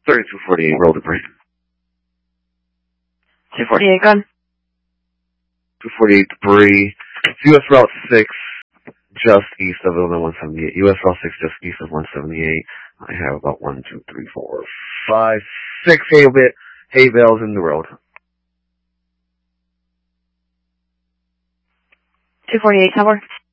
3248, roll debris. 248, gun. 248 debris. US Route 6, just east of Illinois 178. US Route 6, just east of 178. I have about 1, 2, 3, 4, 5, 6 hay bales in the road. 248, tower.